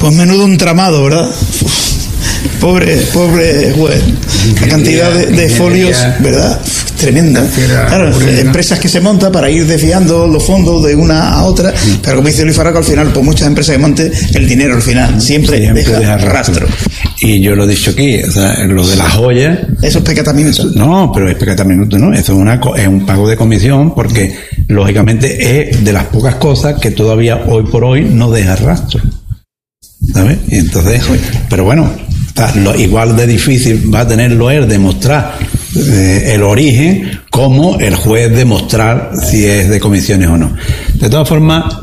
Pues menudo entramado, ¿verdad? Pobre juez. La cantidad de folios, ¿verdad? Tremenda. Claro, empresas que se montan para ir desviando los fondos de una a otra, pero como dice Luis Farraco, al final, pues muchas empresas que monten, el dinero al final siempre deja rastro. Y yo lo he dicho aquí, o sea, lo de las joyas... Eso es pecata minuto. No, pero es pecata minuto, ¿no? Eso es un pago de comisión porque, lógicamente, es de las pocas cosas que todavía hoy por hoy no deja rastro. ¿Sabes? Y entonces, pero bueno, igual de difícil va a tenerlo él demostrar el origen como el juez demostrar si es de comisiones o no. De todas formas,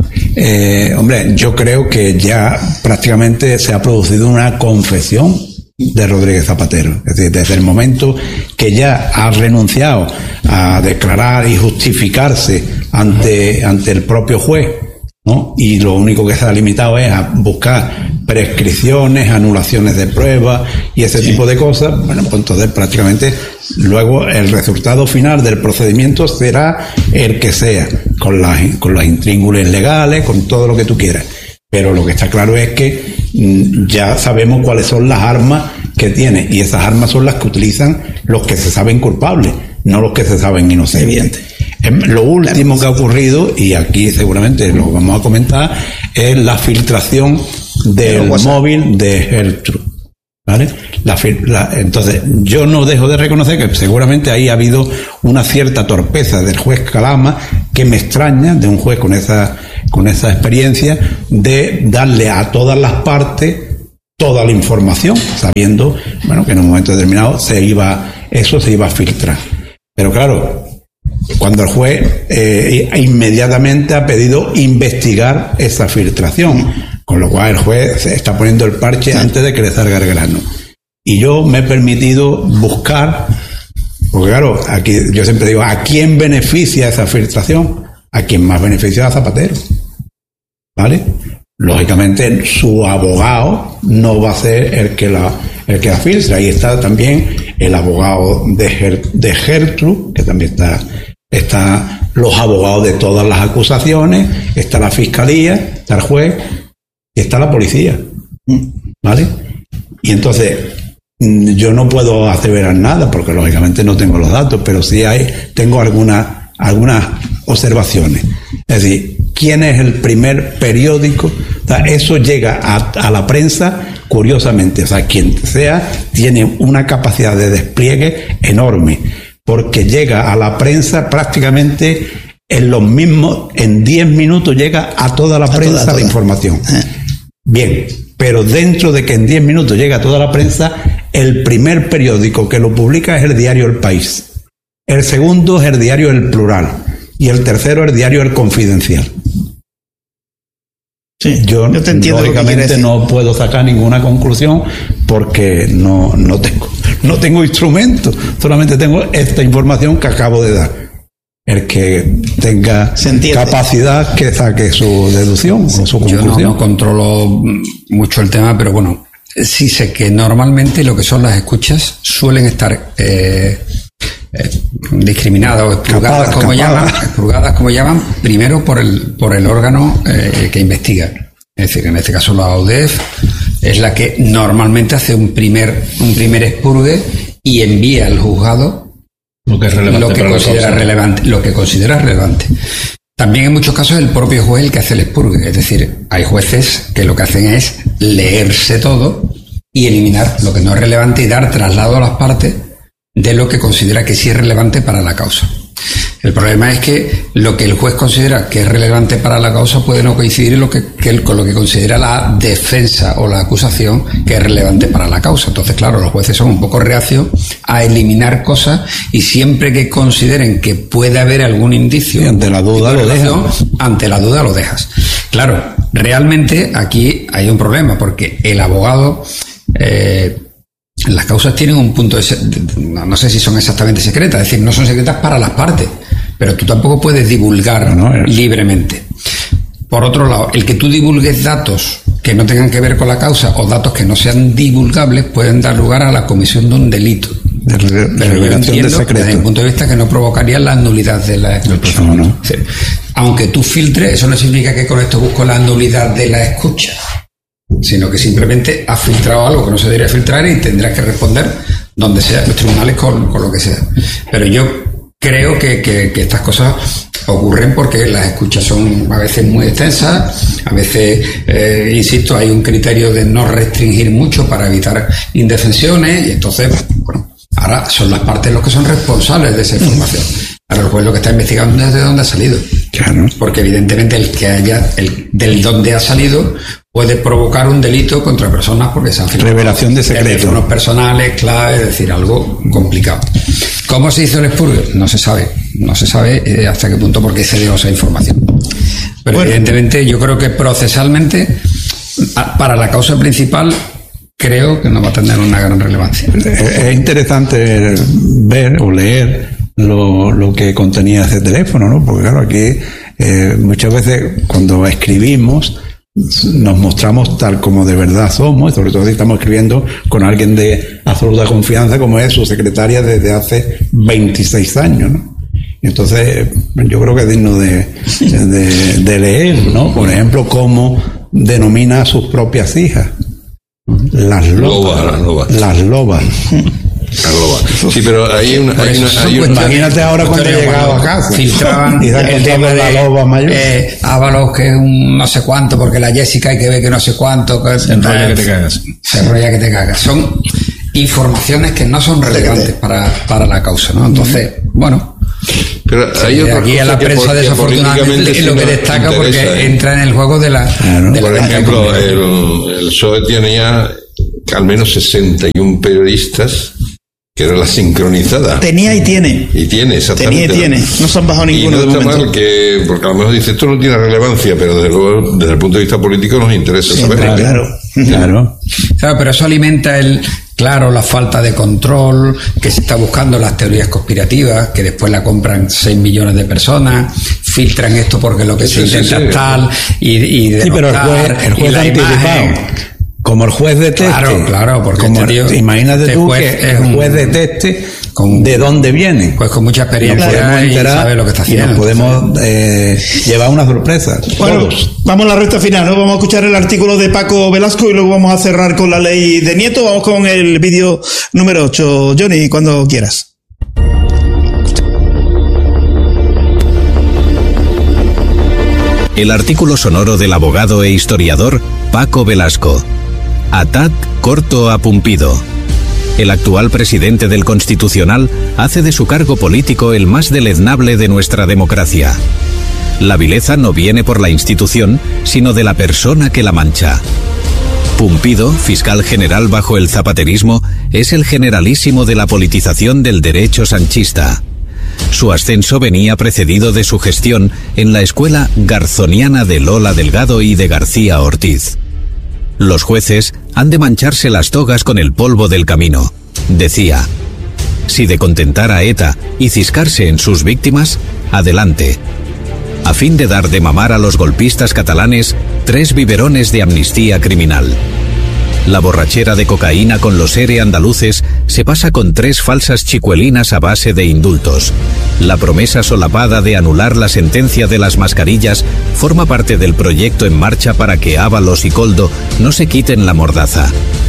hombre, yo creo que ya prácticamente se ha producido una confesión de Rodríguez Zapatero. Es decir, desde el momento que ya ha renunciado a declarar y justificarse ante el propio juez, ¿no? Y lo único que se ha limitado es a buscar prescripciones, anulaciones de pruebas y ese tipo de cosas. Bueno, pues entonces prácticamente luego el resultado final del procedimiento será el que sea, con las intríngulis legales, con todo lo que tú quieras. Pero lo que está claro es que ya sabemos cuáles son las armas que tiene, y esas armas son las que utilizan los que se saben culpables, no los que se saben inocentes. Lo último que ha ocurrido, y aquí seguramente lo vamos a comentar, es la filtración del móvil de Gertrude, ¿vale? Entonces, yo no dejo de reconocer que seguramente ahí ha habido una cierta torpeza del juez Calama, que me extraña, de un juez con esa experiencia, de darle a todas las partes toda la información, sabiendo, bueno, que en un momento determinado se iba a filtrar. Pero claro, cuando el juez inmediatamente ha pedido investigar esa filtración, con lo cual el juez se está poniendo el parche antes de que le salga el grano. Y yo me he permitido buscar, porque claro, aquí yo siempre digo, ¿a quién beneficia esa filtración? A quien más beneficia a Zapatero, ¿vale? Lógicamente su abogado no va a ser el que la filtra. Ahí está también el abogado de Gertrude, que también está los abogados de todas las acusaciones, está la fiscalía, está el juez y está la policía, ¿vale? Y entonces yo no puedo aseverar nada porque lógicamente no tengo los datos, pero sí tengo algunas observaciones. Es decir, ¿quién es el primer periódico? O sea, eso llega a la prensa curiosamente. O sea, quien sea tiene una capacidad de despliegue enorme, porque llega a la prensa prácticamente en 10 minutos llega a toda la prensa la información. Bien, pero dentro de que en 10 minutos llega a toda la prensa, el primer periódico que lo publica es el diario El País. El segundo es el diario El Plural. Y el tercero es el diario El Confidencial. Sí, yo te entiendo. Lógicamente no puedo sacar ninguna conclusión porque no tengo instrumentos, solamente tengo esta información que acabo de dar. El que tenga capacidad que saque su deducción o su conclusión. Yo no controlo mucho el tema, pero bueno, sí sé que normalmente lo que son las escuchas suelen estar discriminadas o expurgadas, como llaman, primero por el órgano que investiga. Es decir, en este caso la AUDEF es la que normalmente hace un primer expurgue y envía al juzgado lo que considera relevante. También en muchos casos es el propio juez el que hace el expurgue. Es decir, hay jueces que lo que hacen es leerse todo y eliminar lo que no es relevante y dar traslado a las partes de lo que considera que sí es relevante para la causa. El problema es que lo que el juez considera que es relevante para la causa puede no coincidir con lo que considera la defensa o la acusación que es relevante para la causa. Entonces, claro, los jueces son un poco reacios a eliminar cosas y siempre que consideren que puede haber algún indicio, ante la duda lo dejas. Claro, realmente aquí hay un problema porque el abogado... las causas tienen un punto no sé si son exactamente secretas, es decir, no son secretas para las partes, pero tú tampoco puedes divulgar libremente. Por otro lado, el que tú divulgues datos que no tengan que ver con la causa o datos que no sean divulgables pueden dar lugar a la comisión de un delito de revelación de secreto, desde mi punto de vista, que no provocaría la nulidad de la escucha. No. Es decir, aunque tú filtres, eso no significa que con esto busco la nulidad de la escucha. sino que simplemente has filtrado algo que no se debería filtrar y tendrás que responder donde sea, en los tribunales con lo que sea. Pero yo creo que estas cosas ocurren porque las escuchas son a veces muy extensas, a veces, insisto, hay un criterio de no restringir mucho para evitar indefensiones, y entonces, bueno, ahora son las partes los que son responsables de esa información. Ahora el juez lo que está investigando es de dónde ha salido. Claro. Porque evidentemente del dónde ha salido puede provocar un delito contra personas porque se han firmado revelación de secretos, teléfonos personales, clave, es decir, algo complicado. ¿Cómo se hizo el expurgo? No se sabe hasta qué punto, porque se dio esa información. Pero bueno, evidentemente yo creo que procesalmente, para la causa principal, creo que no va a tener una gran relevancia. Es interesante ver o leer lo que contenía ese teléfono, ¿no? Porque claro, aquí muchas veces cuando escribimos nos mostramos tal como de verdad somos, y sobre todo si estamos escribiendo con alguien de absoluta confianza como es su secretaria desde hace 26 años, ¿no? Y entonces yo creo que es digno de leer, ¿no? Por ejemplo, cómo denomina a sus propias hijas. Las lobas. Las lobas. Sí, pero hay una imagínate ahora cuando llegaba a casa filtraban el tema de la loba mayor, Ábalos que es un no sé cuánto porque la Jessica hay que ver que no sé cuánto, que se enrolla que te cagas. Son informaciones que no son relevantes para la causa, ¿no? Entonces, bueno, pero hay aquí a la prensa desafortunadamente es lo que destaca porque entra en el juego de la por ejemplo, el PSOE tenía al menos 61 periodistas que era la sincronizada. Tenía y tiene. Y tiene, exactamente. Tenía y tiene. No se han bajado ninguno de momento. Y no está mal que, porque a lo mejor dice, esto no tiene relevancia, pero desde luego, desde el punto de vista político nos interesa saberlo. Claro. Claro, pero eso alimenta la falta de control, que se está buscando las teorías conspirativas, que después la compran 6 millones de personas, filtran esto porque lo que se intenta es tal, y pero el juez ha anticipado. Como el juez deteste. Claro, porque imagínate tú que el juez deteste de dónde viene. Pues con mucha experiencia y sabe lo que está haciendo. Y nos podemos llevar una sorpresa. Bueno, vamos a la recta final, ¿no? Vamos a escuchar el artículo de Paco Velasco y luego vamos a cerrar con la ley de Nieto. Vamos con el vídeo número 8. Johnny, cuando quieras. El artículo sonoro del abogado e historiador Paco Velasco. Atad corto a Pumpido. El actual presidente del Constitucional hace de su cargo político el más deleznable de nuestra democracia. La vileza no viene por la institución, sino de la persona que la mancha. Pumpido, fiscal general bajo el zapaterismo, es el generalísimo de la politización del derecho sanchista. Su ascenso venía precedido de su gestión en la escuela garzoniana de Lola Delgado y de García Ortiz. Los jueces han de mancharse las togas con el polvo del camino, decía. Si de contentar a ETA y ciscarse en sus víctimas, adelante. A fin de dar de mamar a los golpistas catalanes 3 biberones de amnistía criminal. La borrachera de cocaína con los ERE andaluces se pasa con 3 falsas chicuelinas a base de indultos. La promesa solapada de anular la sentencia de las mascarillas forma parte del proyecto en marcha para que Ábalos y Koldo no se quiten la mordaza.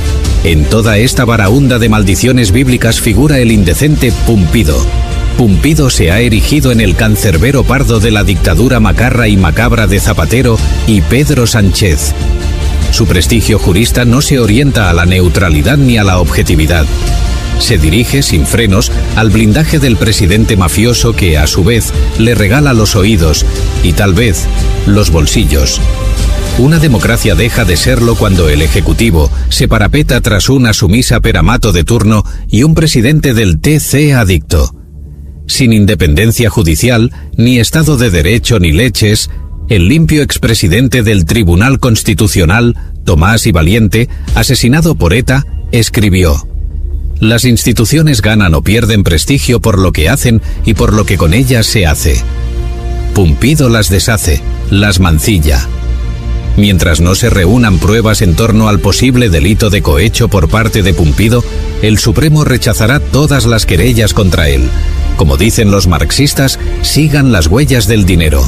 En toda esta baraúnda de maldiciones bíblicas figura el indecente Pumpido. Pumpido se ha erigido en el cancerbero pardo de la dictadura macarra y macabra de Zapatero y Pedro Sánchez. Su prestigio jurista no se orienta a la neutralidad ni a la objetividad. Se dirige sin frenos al blindaje del presidente mafioso que, a su vez, le regala los oídos y, tal vez, los bolsillos. Una democracia deja de serlo cuando el Ejecutivo se parapeta tras una sumisa peramato de turno y un presidente del TC adicto. Sin independencia judicial, ni Estado de Derecho ni leches, el limpio expresidente del Tribunal Constitucional, Tomás y Valiente, asesinado por ETA, escribió: «Las instituciones ganan o pierden prestigio por lo que hacen y por lo que con ellas se hace. Pumpido las deshace, las mancilla». Mientras no se reúnan pruebas en torno al posible delito de cohecho por parte de Pumpido, el Supremo rechazará todas las querellas contra él. Como dicen los marxistas, sigan las huellas del dinero.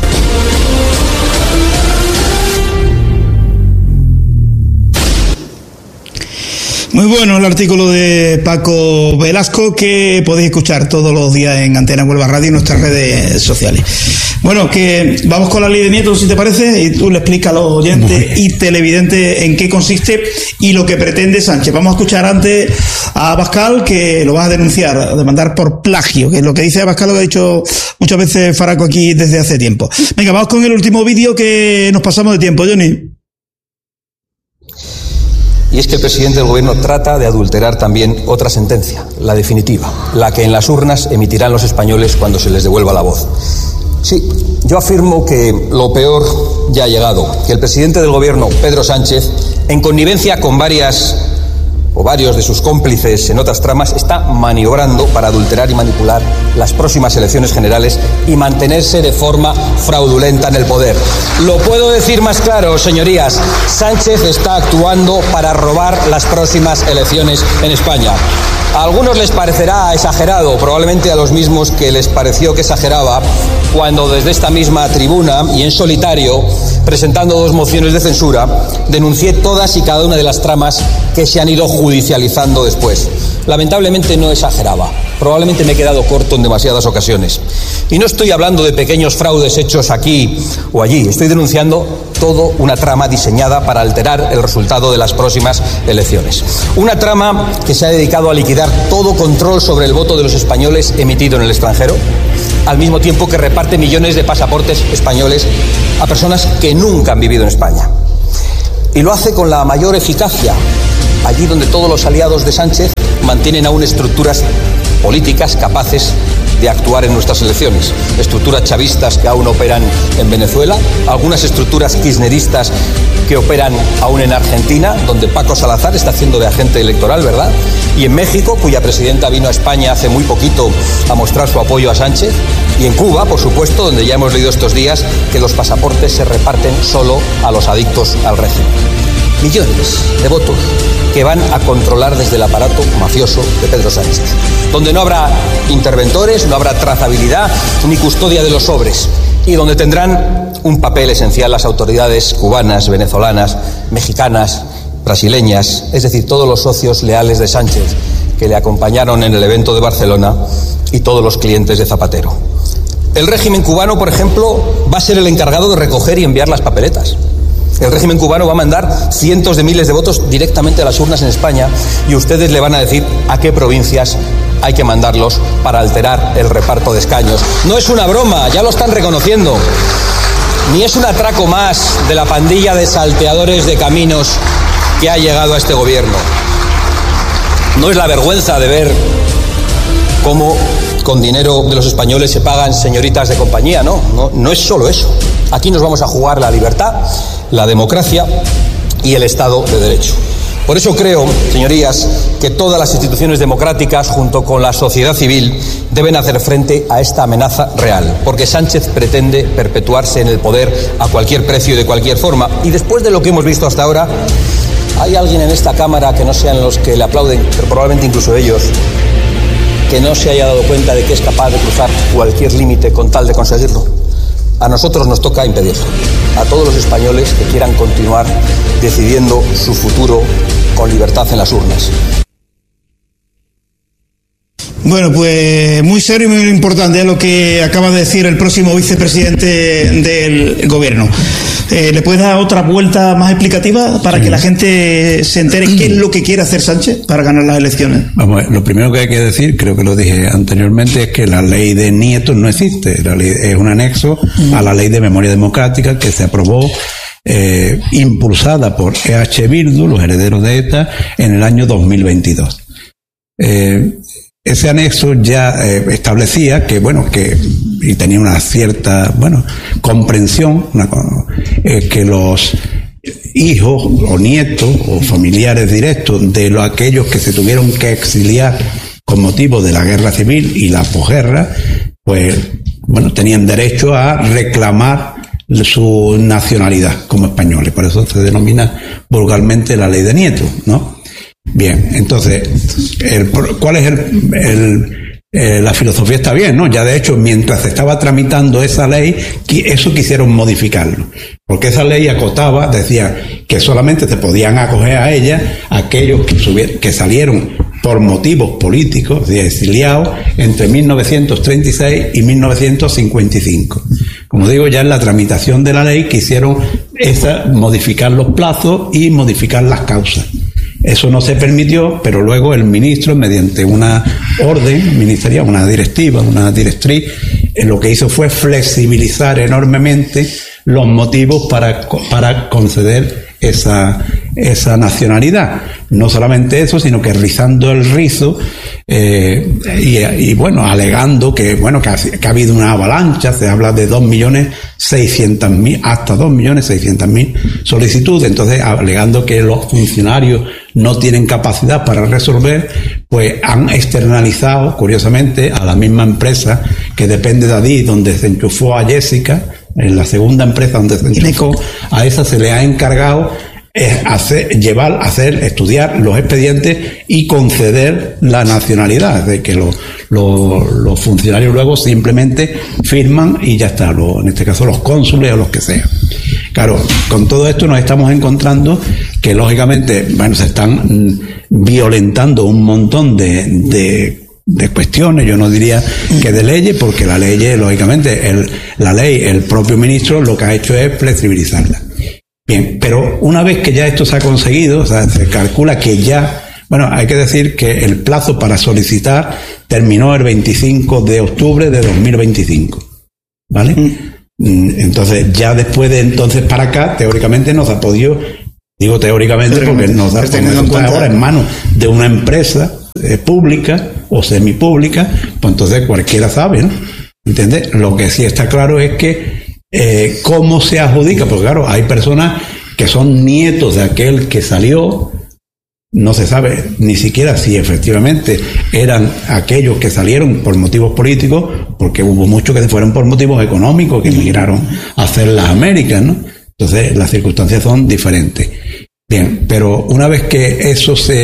Muy bueno el artículo de Paco Velasco, que podéis escuchar todos los días en Antena Huelva Radio y en nuestras redes sociales. Bueno, que vamos con la ley de Nieto, si te parece, y tú le explicas a los oyentes y televidentes en qué consiste y lo que pretende Sánchez. Vamos a escuchar antes a Abascal, que lo vas a denunciar, a demandar por plagio, que es lo que dice Abascal, lo que ha dicho muchas veces Faraco aquí desde hace tiempo. Venga, vamos con el último vídeo, que nos pasamos de tiempo, Johnny. Y es que el presidente del gobierno trata de adulterar también otra sentencia, la definitiva, la que en las urnas emitirán los españoles cuando se les devuelva la voz. Sí, yo afirmo que lo peor ya ha llegado, que el presidente del gobierno, Pedro Sánchez, en connivencia con varios de sus cómplices en otras tramas, está maniobrando para adulterar y manipular las próximas elecciones generales y mantenerse de forma fraudulenta en el poder. Lo puedo decir más claro, señorías, Sánchez está actuando para robar las próximas elecciones en España. A algunos les parecerá exagerado, probablemente a los mismos que les pareció que exageraba cuando desde esta misma tribuna y en solitario, presentando 2 mociones de censura, denuncié todas y cada una de las tramas que se han ido judicializando después. Lamentablemente no exageraba, probablemente me he quedado corto en demasiadas ocasiones. Y no estoy hablando de pequeños fraudes hechos aquí o allí, estoy denunciando toda una trama diseñada para alterar el resultado de las próximas elecciones. Una trama que se ha dedicado a liquidar todo control sobre el voto de los españoles emitido en el extranjero, al mismo tiempo que reparte millones de pasaportes españoles a personas que nunca han vivido en España. Y lo hace con la mayor eficacia, allí donde todos los aliados de Sánchez mantienen aún estructuras políticas capaces de actuar en nuestras elecciones. Estructuras chavistas que aún operan en Venezuela, algunas estructuras kirchneristas que operan aún en Argentina, donde Paco Salazar está haciendo de agente electoral, ¿verdad? Y en México, cuya presidenta vino a España hace muy poquito a mostrar su apoyo a Sánchez. Y en Cuba, por supuesto, donde ya hemos leído estos días que los pasaportes se reparten solo a los adictos al régimen. Millones de votos que van a controlar desde el aparato mafioso de Pedro Sánchez, donde no habrá interventores, no habrá trazabilidad ni custodia de los sobres, y donde tendrán un papel esencial las autoridades cubanas, venezolanas, mexicanas, brasileñas, es decir, todos los socios leales de Sánchez que le acompañaron en el evento de Barcelona y todos los clientes de Zapatero. El régimen cubano, por ejemplo, va a ser el encargado de recoger y enviar las papeletas. El régimen cubano va a mandar cientos de miles de votos directamente a las urnas en España y ustedes le van a decir a qué provincias hay que mandarlos para alterar el reparto de escaños. No es una broma, ya lo están reconociendo. Ni es un atraco más de la pandilla de salteadores de caminos que ha llegado a este gobierno. No es la vergüenza de ver cómo con dinero de los españoles se pagan señoritas de compañía, no es solo eso. Aquí nos vamos a jugar la libertad, la democracia y el Estado de Derecho. Por eso creo, señorías, que todas las instituciones democráticas, junto con la sociedad civil, deben hacer frente a esta amenaza real, porque Sánchez pretende perpetuarse en el poder a cualquier precio y de cualquier forma. Y después de lo que hemos visto hasta ahora, ¿hay alguien en esta Cámara que no sean los que le aplauden, pero probablemente incluso ellos, que no se haya dado cuenta de que es capaz de cruzar cualquier límite con tal de conseguirlo? A nosotros nos toca impedirlo. A todos los españoles que quieran continuar decidiendo su futuro con libertad en las urnas. Bueno, pues muy serio y muy importante lo que acaba de decir el próximo vicepresidente del gobierno. ¿Le puedes dar otra vuelta más explicativa para que la gente se entere qué es lo que quiere hacer Sánchez para ganar las elecciones? Vamos, lo primero que hay que decir, creo que lo dije anteriormente, es que la ley de Nieto no existe. La ley es un anexo a la ley de memoria democrática que se aprobó, impulsada por EH Bildu, los herederos de ETA, en el año 2022. Ese anexo ya establecía que, y tenía una cierta, comprensión, que los hijos o nietos o familiares directos de aquellos que se tuvieron que exiliar con motivo de la guerra civil y la posguerra, tenían derecho a reclamar su nacionalidad como españoles. Por eso se denomina vulgarmente la ley de Nieto, ¿no? Bien, entonces, ¿cuál es la filosofía está bien, ¿no? Ya de hecho, mientras se estaba tramitando esa ley, eso quisieron modificarlo. Porque esa ley acotaba, decía que solamente se podían acoger a ella aquellos que salieron por motivos políticos, es decir, exiliados, entre 1936 y 1955. Como digo, ya en la tramitación de la ley quisieron modificar los plazos y modificar las causas. Eso no se permitió, pero luego el ministro, mediante una orden ministerial, una directiva, una directriz, lo que hizo fue flexibilizar enormemente los motivos para conceder esa nacionalidad. No solamente eso, sino que rizando el rizo y bueno, alegando que ha habido una avalancha. Se habla de 2.600.000 hasta 2.600.000 solicitudes. Entonces, alegando que los funcionarios no tienen capacidad para resolver, pues han externalizado, curiosamente, a la misma empresa que depende de allí, donde se enchufó a Jessica, en la segunda empresa donde se enchufó, a esa se le ha encargado estudiar los expedientes y conceder la nacionalidad, de que los funcionarios luego simplemente firman y ya está, en este caso los cónsules o los que sean. Claro, con todo esto nos estamos encontrando que lógicamente, se están violentando un montón de cuestiones, yo no diría que de leyes, porque la ley, lógicamente, el propio ministro lo que ha hecho es flexibilizarla. Bien, pero una vez que ya esto se ha conseguido, o sea, se calcula que ya, hay que decir que el plazo para solicitar terminó el 25 de octubre de 2025, ¿vale? Entonces, ya después de entonces para acá, teóricamente nos ha podido, digo teóricamente porque nos ha podido ahora en manos de una empresa pública o semipública, pues entonces cualquiera sabe, ¿no? ¿Entiendes? Lo que sí está claro es que cómo se adjudica, porque claro, hay personas que son nietos de aquel que salió, no se sabe ni siquiera si efectivamente eran aquellos que salieron por motivos políticos, porque hubo muchos que se fueron por motivos económicos, que emigraron a hacer las Américas, ¿no? Entonces las circunstancias son diferentes. Bien, pero una vez que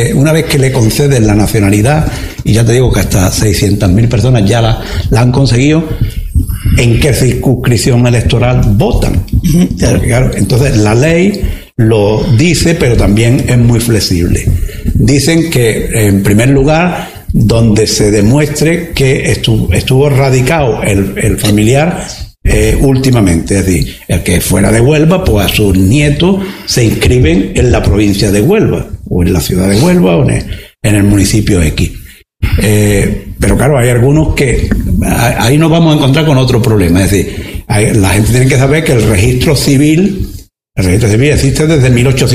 le conceden la nacionalidad, y ya te digo que hasta 600.000 personas ya la han conseguido, ¿en qué circunscripción electoral votan? Claro, entonces la ley lo dice, pero también es muy flexible. Dicen que, en primer lugar, donde se demuestre que estuvo radicado el familiar últimamente, es decir, el que fuera de Huelva, pues a sus nietos se inscriben en la provincia de Huelva, o en la ciudad de Huelva, o en el municipio X. Pero claro, hay algunos que ahí nos vamos a encontrar con otro problema, es decir, la gente tiene que saber que el registro civil existe desde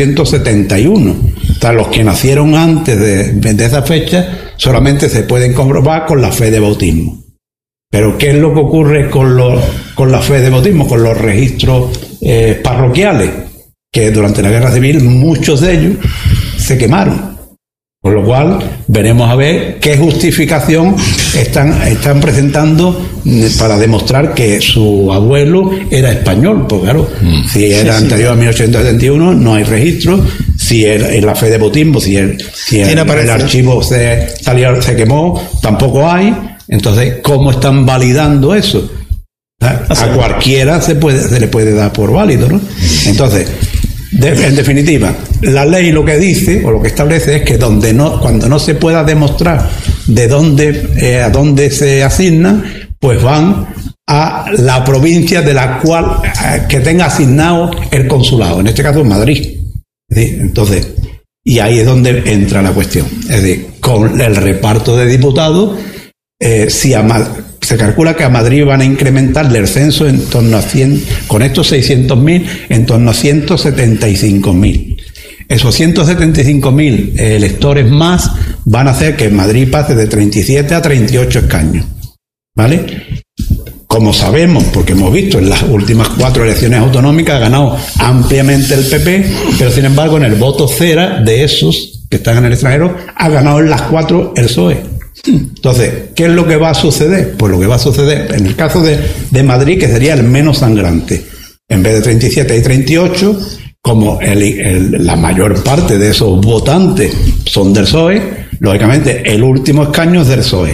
1871. O sea, los que nacieron antes de esa fecha solamente se pueden comprobar con la fe de bautismo. Pero ¿qué es lo que ocurre con la fe de bautismo, con los registros parroquiales? Que durante la Guerra Civil muchos de ellos se quemaron. Con lo cual, veremos a ver qué justificación están presentando para demostrar que su abuelo era español. Pues claro, si era anterior a 1871, no hay registro. Si en la fe de bautismo, si el archivo se quemó, tampoco hay. Entonces, ¿cómo están validando eso? A cualquiera se le puede dar por válido, ¿no? Entonces, en definitiva, la ley lo que dice o lo que establece es que cuando no se pueda demostrar a dónde se asigna, pues van a la provincia de la cual que tenga asignado el consulado, en este caso Madrid. ¿Sí? Entonces, y ahí es donde entra la cuestión. Es decir, con el reparto de diputados, se calcula que a Madrid van a incrementarle el censo en torno a 100, con estos 600.000, en torno a 175.000. Esos 175.000 electores más van a hacer que Madrid pase de 37 a 38 escaños. ¿Vale? Como sabemos, porque hemos visto en las últimas 4 elecciones autonómicas, ha ganado ampliamente el PP, pero sin embargo en el voto cera de esos que están en el extranjero, ha ganado en las 4 el PSOE. Entonces, ¿qué es lo que va a suceder? Pues lo que va a suceder, en el caso de Madrid, que sería el menos sangrante, en vez de 37 y 38, como la mayor parte de esos votantes son del PSOE, lógicamente el último escaño es del PSOE.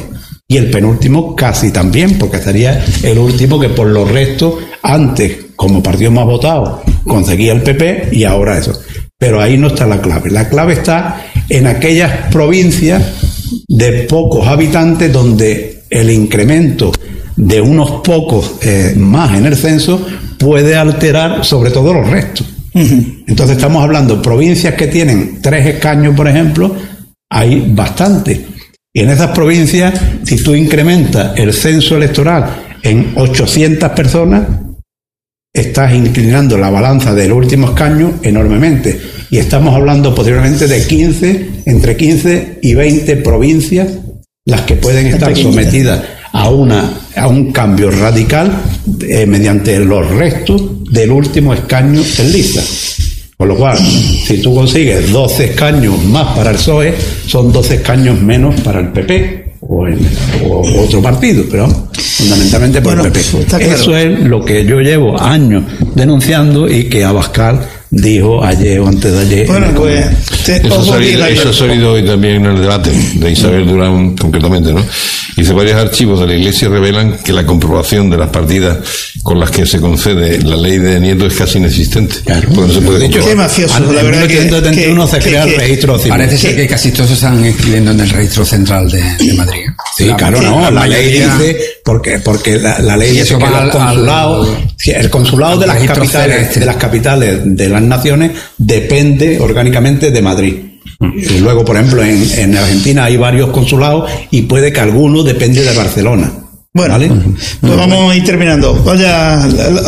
y el penúltimo casi también, porque sería el último que por los restos, antes, como partido más votado, conseguía el PP y ahora eso. Pero ahí no está la clave. La clave está en aquellas provincias de pocos habitantes donde el incremento de unos pocos más en el censo puede alterar sobre todo los restos. Entonces estamos hablando de provincias que tienen 3 escaños, por ejemplo, hay bastante. Y en esas provincias, si tú incrementas el censo electoral en 800 personas, estás inclinando la balanza del último escaño enormemente. Y estamos hablando posiblemente de entre 15 y 20 provincias las que pueden estar sometidas a un cambio radical mediante los restos del último escaño en lista. Con lo cual, si tú consigues 12 escaños más para el PSOE, son 12 escaños menos para el PP o otro partido, pero fundamentalmente por el PP. Claro. Eso es lo que yo llevo años denunciando y que Abascal dijo ayer o antes de ayer. Bueno, pues eso ha salido hoy también en el debate de Isabel Durán, concretamente, ¿no? Dice, varios archivos de la Iglesia revelan que la comprobación de las partidas con las que se concede la ley de Nieto es casi inexistente. Claro. Porque no se puede comprobar. Qué mafioso, la verdad que se crea el registro civil. Parece ser que casi todos se están inscribiendo en el registro central de Madrid. Sí, claro, no, la ley dice, porque la ley dice que los consulados, el consulado de las capitales de las naciones depende orgánicamente de Madrid. Y luego, por ejemplo, en Argentina hay varios consulados y puede que alguno depende de Barcelona. Bueno, ¿vale? Pues vamos a ir terminando. Vaya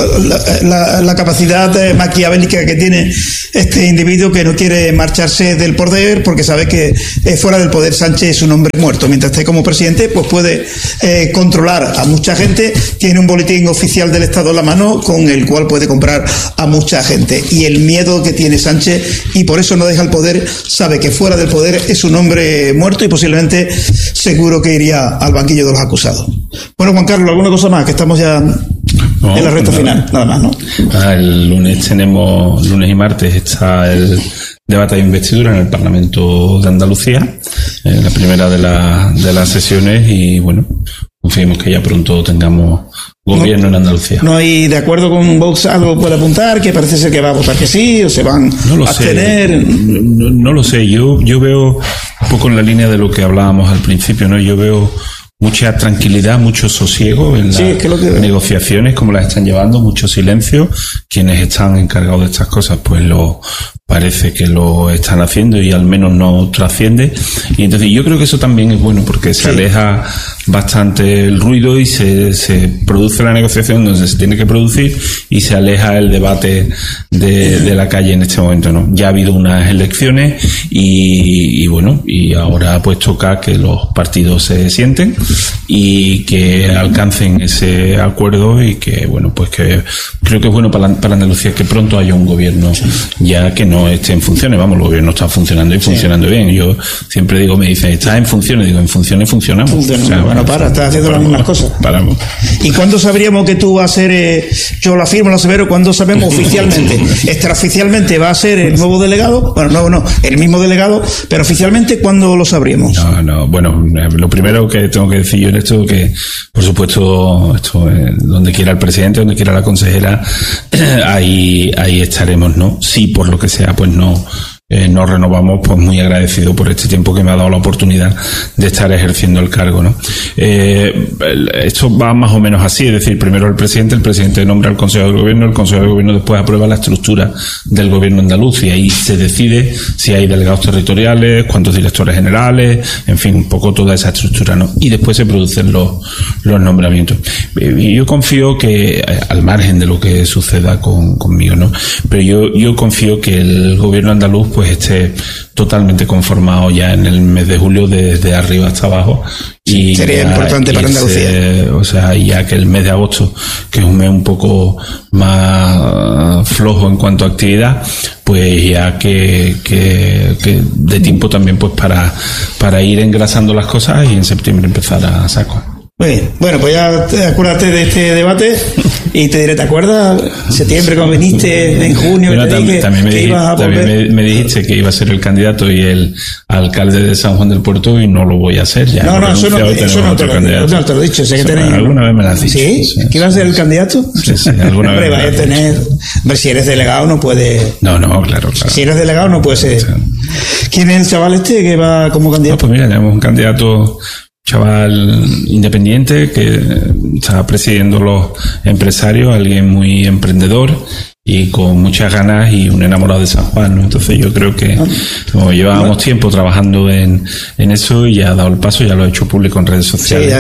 la capacidad maquiavélica que tiene este individuo que no quiere marcharse del poder porque sabe que fuera del poder Sánchez es un hombre muerto. Mientras esté como presidente, pues puede controlar a mucha gente. Tiene un boletín oficial del Estado en la mano con el cual puede comprar a mucha gente. Y el miedo que tiene Sánchez, y por eso no deja el poder, sabe que fuera del poder es un hombre muerto y posiblemente seguro que iría al banquillo de los acusados. Bueno, Juan Carlos, ¿alguna cosa más? Que estamos ya en la recta final, nada más, ¿no? El lunes y martes está el debate de investidura en el Parlamento de Andalucía, la primera de las sesiones, y bueno, confiemos que ya pronto tengamos gobierno en Andalucía. ¿No hay de acuerdo con Vox algo puede apuntar? Que parece ser que va a votar que sí, o se van a abstener. No lo sé, yo veo un poco en la línea de lo que hablábamos al principio, ¿no? Yo veo mucha tranquilidad, mucho sosiego en las negociaciones, como las están llevando, mucho silencio. Quienes están encargados de estas cosas, pues parece que lo están haciendo y al menos no trasciende. Y entonces yo creo que eso también es bueno porque se aleja bastante el ruido y se produce la negociación donde se tiene que producir y se aleja el debate de la calle en este momento, ¿no? Ya ha habido unas elecciones y bueno, y ahora pues toca que los partidos se sienten y que alcancen ese acuerdo y que bueno, pues que creo que es bueno para Andalucía que pronto haya un gobierno ya que no esté en funciones. Vamos, el gobierno está funcionando y funcionando bien. Yo siempre digo, me dicen, ¿estás en funciones? Digo, en funciones funcionamos. O sea, estás haciendo las mismas cosas. Paramos. ¿Y cuándo sabríamos que tú vas a ser, yo lo afirmo, lo asevero, cuándo sabemos oficialmente? Extraoficialmente va a ser el nuevo delegado, bueno, no, el mismo delegado, pero oficialmente, ¿cuándo lo sabríamos? No, bueno, lo primero que tengo que decir yo en esto, que por supuesto, donde quiera el presidente, donde quiera la consejera, ahí estaremos, ¿no? Sí, por lo que sea, pues no renovamos, pues muy agradecido por este tiempo que me ha dado la oportunidad de estar ejerciendo el cargo, ¿no? Esto va más o menos así, es decir, primero el presidente nombra al Consejo del Gobierno, el Consejo del Gobierno después aprueba la estructura del Gobierno andaluz y ahí se decide si hay delegados territoriales, cuántos directores generales, en fin, un poco toda esa estructura, ¿no? Y después se producen los nombramientos. Y yo confío que, al margen de lo que suceda conmigo, ¿no? Pero yo confío que el Gobierno andaluz pues esté totalmente conformado ya en el mes de julio desde arriba hasta abajo y sería importante para Andalucía, o sea, ya que el mes de agosto, que es un mes un poco más flojo en cuanto a actividad, pues ya que de tiempo también pues para ir engrasando las cosas y en septiembre empezar a saco. Muy bien. Bueno, pues ya acuérdate de este debate y te diré, ¿te acuerdas? Septiembre, cuando viniste en junio, bueno, también me dijiste que iba a ser el candidato y el alcalde de San Juan del Puerto, y no lo voy a hacer ya. No, eso no te lo he dicho. Sé que tenés... Alguna vez me lo has dicho. ¿Sí? ¿Que ibas a ser el candidato? Sí, alguna vez. Vas a tener... Hombre, si eres delegado no puedes... No, claro. Si eres delegado no puedes ser... ¿Quién es el chaval este que va como candidato? Pues mira, tenemos un candidato... chaval independiente que está presidiendo los empresarios, alguien muy emprendedor y con muchas ganas y un enamorado de San Juan, ¿no? Entonces yo creo que como llevábamos tiempo trabajando en eso, y ya ha dado el paso, ya lo ha hecho público en redes sociales,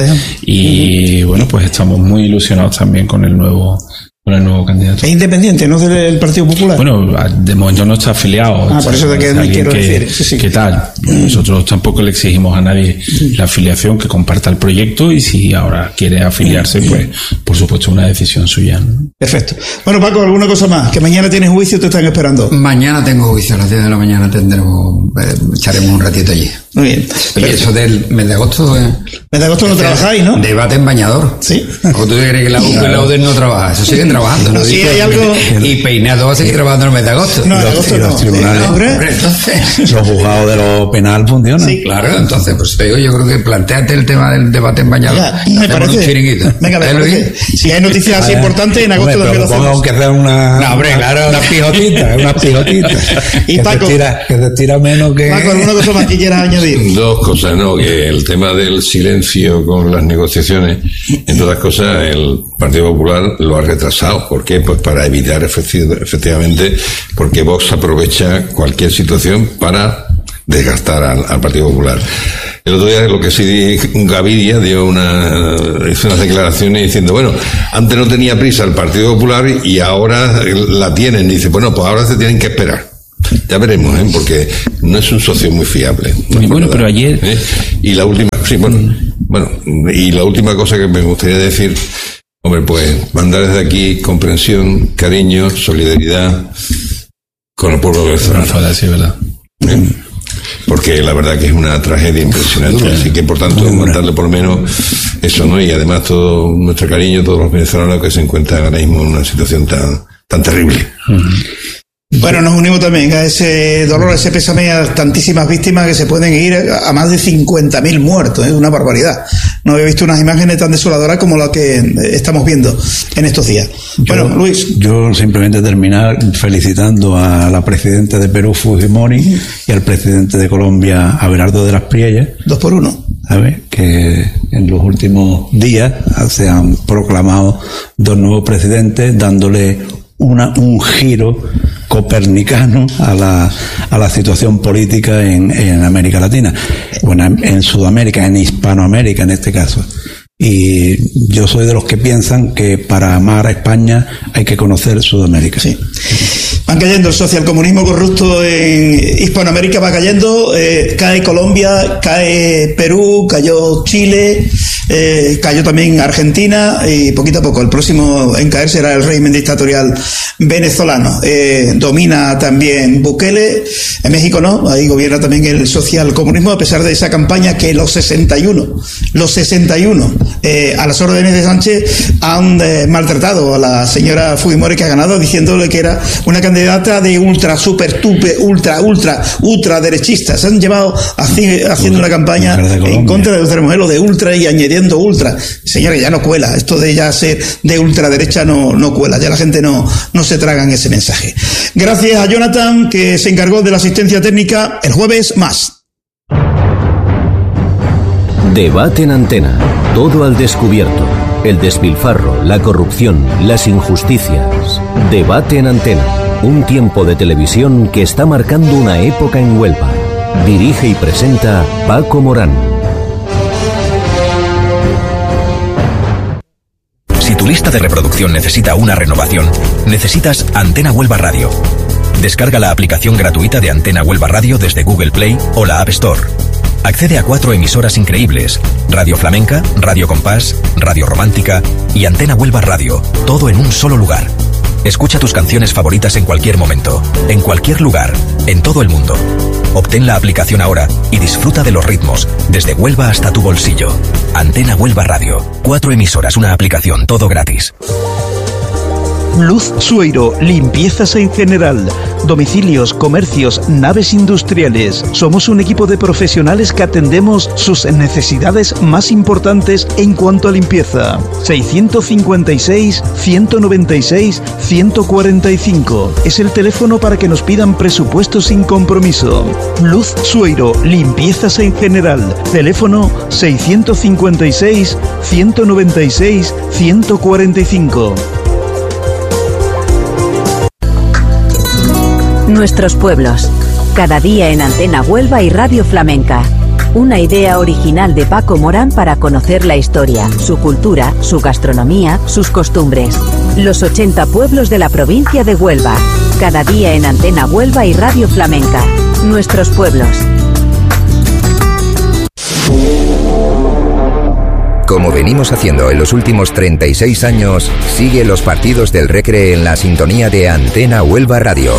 y bueno, pues estamos muy ilusionados también con el nuevo candidato. ¿Es independiente, no del Partido Popular? Bueno, de momento no está afiliado. Por eso te quiero decir. Sí. ¿Qué tal? Nosotros tampoco le exigimos a nadie la afiliación, que comparta el proyecto, y si ahora quiere afiliarse, pues por supuesto una decisión suya, ¿no? Perfecto. Bueno, Paco, ¿alguna cosa más? Que mañana tienes juicio, te están esperando. Mañana tengo juicio, a las 10 de la mañana echaremos un ratito allí. Muy bien. Oye, eso del mes de agosto... Mes de agosto no trabajáis, ¿no? Debate en bañador. Sí. ¿O tú crees que la UP y la UDER no trabajan? Eso siguen trabajando, ¿no? Sí, hay algo... Y Peinado va a seguir trabajando en el mes de agosto. No, los tribunales. Entonces... Los juzgados de lo penal funcionan. Sí. Claro, entonces, pues te digo, yo creo que planteate el tema del debate en bañador. Me parece. Un chiringuito. Venga, me parece. Si hay noticias así importantes, en agosto también lo hacemos. Aunque sea una pijotita, una pijotita. Y Paco, que se tira menos que... Paco, ¿alguna cosa más que quieras añadir? Dos cosas, ¿no? Que el tema del silencio con las negociaciones, entre otras cosas, el Partido Popular lo ha retrasado. ¿Por qué? Pues para evitar efectivamente, porque Vox aprovecha cualquier situación para desgastar al Partido Popular. El otro día, lo que sí, Gaviria hizo unas declaraciones diciendo, bueno, antes no tenía prisa el Partido Popular y ahora la tienen. Y dice, bueno, pues ahora se tienen que esperar. Ya veremos, porque no es un socio muy fiable. Muy bueno, pero ayer... Y la última, y la última cosa que me gustaría decir, hombre, pues mandar desde aquí comprensión, cariño, solidaridad con el pueblo venezolano. Sí, ¿verdad? Porque la verdad que es una tragedia impresionante, así que por tanto mandarle por lo menos eso, ¿no? Y además todo nuestro cariño a todos los venezolanos que se encuentran ahora mismo en una situación tan terrible. Bueno, nos unimos también a ese dolor, a ese pésame a tantísimas víctimas que se pueden ir a más de 50.000 muertos. Es una barbaridad. No había visto unas imágenes tan desoladoras como las que estamos viendo en estos días. Bueno, Luis. Yo simplemente terminar felicitando a la presidenta de Perú, Fujimori, y al presidente de Colombia, Abelardo de las Priellas. 2-1. ¿Sabes? Que en los últimos días se han proclamado dos nuevos presidentes, dándole un giro copernicano a la situación política en América Latina, bueno, en Sudamérica, en Hispanoamérica en este caso. Y yo soy de los que piensan que para amar a España hay que conocer Sudamérica. Sí. Van cayendo el socialcomunismo corrupto en Hispanoamérica, va cayendo, cae Colombia, cae Perú, cayó Chile, cayó también Argentina, y poquito a poco el próximo en caer será el régimen dictatorial venezolano. Domina también Bukele, en México no, ahí gobierna también el socialcomunismo, a pesar de esa campaña que los 61 a las órdenes de Sánchez han maltratado a la señora Fujimori, que ha ganado, diciéndole que era una candidata de ultra derechista. Se han llevado haciendo una campaña en contra de nuestra mujer, lo de ultra y añadiendo ultra. Señores, ya no cuela, esto de ya ser de ultraderecha no cuela, ya la gente no se traga en ese mensaje. Gracias a Jonathan, que se encargó de la asistencia técnica. El jueves más. Debate en Antena. Todo al descubierto. El despilfarro, la corrupción, las injusticias. Debate en Antena. Un tiempo de televisión que está marcando una época en Huelva. Dirige y presenta Paco Morán. Si tu lista de reproducción necesita una renovación, necesitas Antena Huelva Radio. Descarga la aplicación gratuita de Antena Huelva Radio desde Google Play o la App Store. Accede a 4 emisoras increíbles: Radio Flamenca, Radio Compás, Radio Romántica y Antena Huelva Radio, todo en un solo lugar. Escucha tus canciones favoritas en cualquier momento, en cualquier lugar, en todo el mundo. Obtén la aplicación ahora y disfruta de los ritmos, desde Huelva hasta tu bolsillo. Antena Huelva Radio. 4 emisoras, una aplicación, todo gratis. Luz Sueiro, limpiezas en general, domicilios, comercios, naves industriales. Somos un equipo de profesionales que atendemos sus necesidades más importantes en cuanto a limpieza. 656-196-145 es el teléfono para que nos pidan presupuestos sin compromiso. Luz Sueiro, limpiezas en general. Teléfono 656-196-145. Nuestros pueblos. Cada día en Antena Huelva y Radio Flamenca. Una idea original de Paco Morán para conocer la historia, su cultura, su gastronomía, sus costumbres. Los 80 pueblos de la provincia de Huelva. Cada día en Antena Huelva y Radio Flamenca. Nuestros pueblos. Como venimos haciendo en los últimos 36 años, sigue los partidos del Recre en la sintonía de Antena Huelva Radio.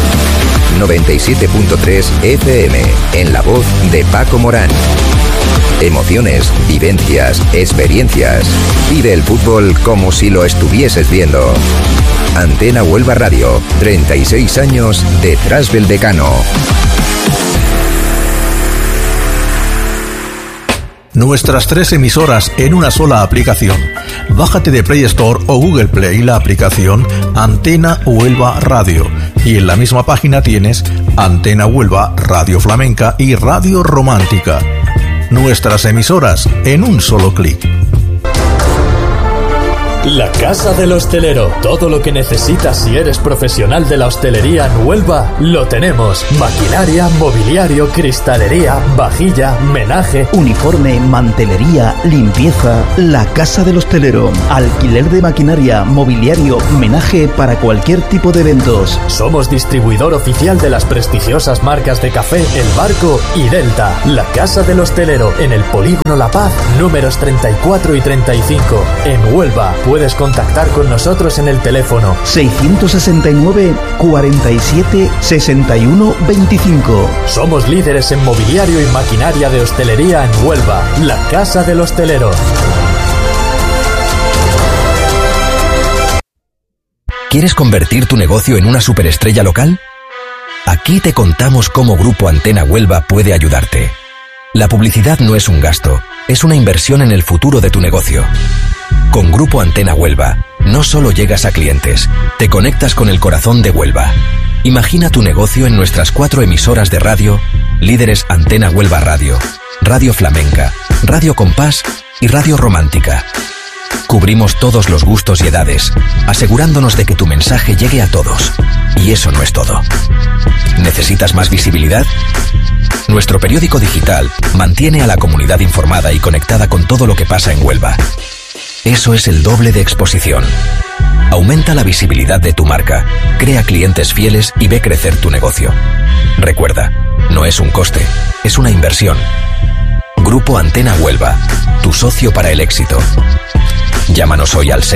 97.3 FM, en la voz de Paco Morán. Emociones, vivencias, experiencias. Vive el fútbol como si lo estuvieses viendo. Antena Huelva Radio, 36 años detrás del decano. Nuestras 3 emisoras en una sola aplicación. Bájate de Play Store o Google Play la aplicación Antena Huelva Radio. Y en la misma página tienes Antena Huelva, Radio Flamenca y Radio Romántica. Nuestras emisoras en un solo clic. La Casa del Hostelero. Todo lo que necesitas si eres profesional de la hostelería en Huelva, lo tenemos. Maquinaria, mobiliario, cristalería, vajilla, menaje, uniforme, mantelería, limpieza. La Casa del Hostelero. Alquiler de maquinaria, mobiliario, menaje para cualquier tipo de eventos. Somos distribuidor oficial de las prestigiosas marcas de café El Barco y Delta. La Casa del Hostelero, en el Polígono La Paz, números 34 y 35, en Huelva. Puedes contactar con nosotros en el teléfono 669 47 61 25. Somos líderes en mobiliario y maquinaria de hostelería en Huelva. La Casa del Hostelero. ¿Quieres convertir tu negocio en una superestrella local? Aquí te contamos cómo Grupo Antena Huelva puede ayudarte. La publicidad no es un gasto, es una inversión en el futuro de tu negocio. Con Grupo Antena Huelva, no solo llegas a clientes, te conectas con el corazón de Huelva. Imagina tu negocio en nuestras 4 emisoras de radio, líderes Antena Huelva Radio, Radio Flamenca, Radio Compás y Radio Romántica. Cubrimos todos los gustos y edades, asegurándonos de que tu mensaje llegue a todos. Y eso no es todo. ¿Necesitas más visibilidad? Nuestro periódico digital mantiene a la comunidad informada y conectada con todo lo que pasa en Huelva. Eso es el doble de exposición. Aumenta la visibilidad de tu marca, crea clientes fieles y ve crecer tu negocio. Recuerda, no es un coste, es una inversión. Grupo Antena Huelva, tu socio para el éxito. Llámanos hoy al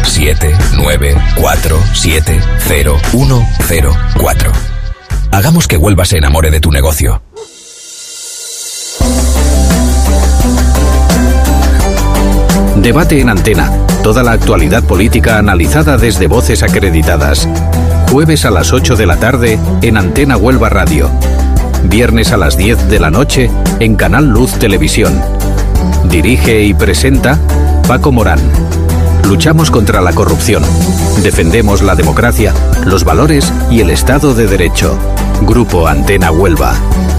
679470104. Hagamos que Huelva se enamore de tu negocio. Debate en Antena. Toda la actualidad política analizada desde voces acreditadas. Jueves a las 8 de la tarde en Antena Huelva Radio. Viernes a las 10 de la noche en Canal Luz Televisión. Dirige y presenta Paco Morán. Luchamos contra la corrupción. Defendemos la democracia, los valores y el Estado de Derecho. Grupo Antena Huelva.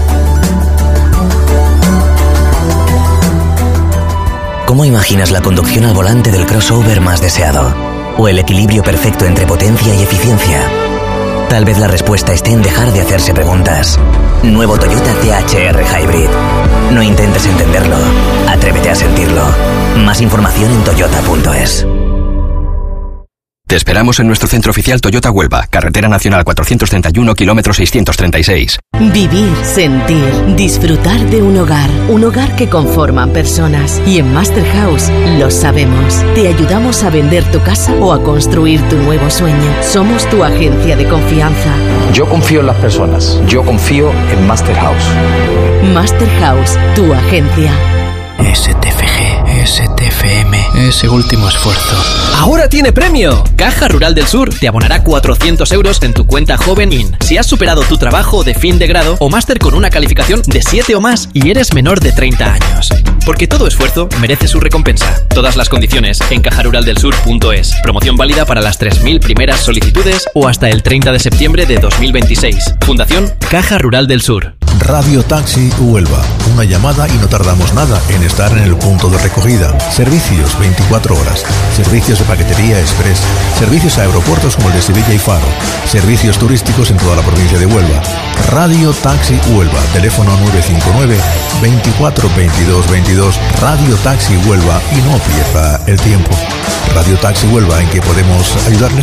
¿Cómo imaginas la conducción al volante del crossover más deseado? ¿O el equilibrio perfecto entre potencia y eficiencia? Tal vez la respuesta esté en dejar de hacerse preguntas. Nuevo Toyota THR Hybrid. No intentes entenderlo, atrévete a sentirlo. Más información en toyota.es. Te esperamos en nuestro centro oficial Toyota Huelva, Carretera Nacional 431, kilómetro 636. Vivir, sentir, disfrutar de un hogar que conforman personas. Y en Master House lo sabemos. Te ayudamos a vender tu casa o a construir tu nuevo sueño. Somos tu agencia de confianza. Yo confío en las personas. Yo confío en Master House. Master House, tu agencia. STFG, STFM, ese último esfuerzo. ¡Ahora tiene premio! Caja Rural del Sur te abonará 400 euros en tu cuenta Joven IN si has superado tu trabajo de fin de grado o máster con una calificación de 7 o más y eres menor de 30 años. Porque todo esfuerzo merece su recompensa. Todas las condiciones en cajaruraldelsur.es. Promoción válida para las 3.000 primeras solicitudes o hasta el 30 de septiembre de 2026. Fundación Caja Rural del Sur. Radio Taxi Huelva. Una llamada y no tardamos nada en estar en el punto de recogida. Servicios 24 horas. Servicios de paquetería express. Servicios a aeropuertos como el de Sevilla y Faro. Servicios turísticos en toda la provincia de Huelva. Radio Taxi Huelva. Teléfono 959 24 22 22. Radio Taxi Huelva y no pierda el tiempo. Radio Taxi Huelva, ¿en qué podemos ayudarle?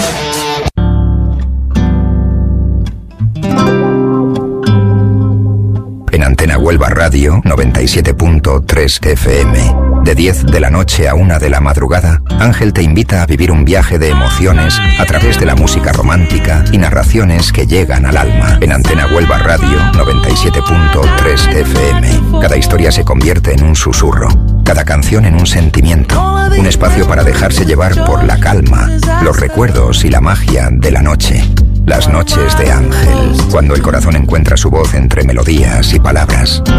En Antena Huelva Radio 97.3 FM, de 10 de la noche a 1 de la madrugada, Ángel te invita a vivir un viaje de emociones a través de la música romántica y narraciones que llegan al alma. En Antena Huelva Radio 97.3 FM, cada historia se convierte en un susurro, cada canción en un sentimiento, un espacio para dejarse llevar por la calma, los recuerdos y la magia de la noche. Las noches de Ángel, cuando el corazón encuentra su voz entre melodías y palabras.